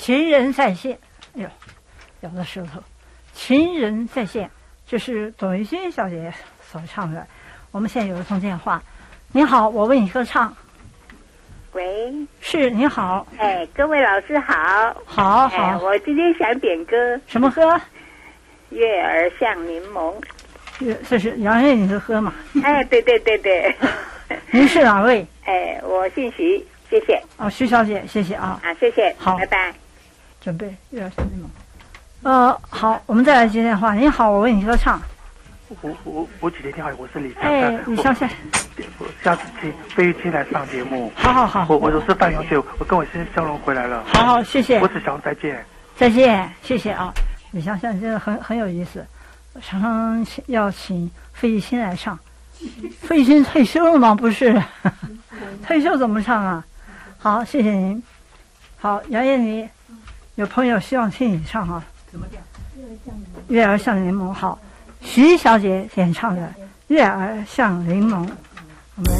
情人在线，哎呦，咬到舌头。情人在线，这是董玉君小姐所唱的。我们现在有一通电话。您好，我为你歌唱。 喂， 是，您好。 各位老师好。 好好。 我今天想点歌。 什么歌？ 月儿像柠檬。 这是杨钰莹的歌嘛？ 对对对对。 您是哪位？ 我姓徐，谢谢。 哦，徐小姐，谢谢啊。 谢谢。 好， 拜拜。 准备月儿像柠檬。好，我们再来接电话。您好，我为你歌唱。 我姐姐你好，我是李香香。 李香香。 下次请费玉清来上节目。 好。 我是范永秀，我跟我先香龙回来了。 好，谢谢。 我只想再见。 再见，谢谢啊。李香香真的很有意思，常常要请费玉清来唱。费玉清退休了吗？不是，退休怎么唱啊？好，谢谢您。好，杨艳妮，有朋友希望听你唱啊。怎么讲？月儿像柠檬。好，徐小姐演唱的《月儿像柠檬》。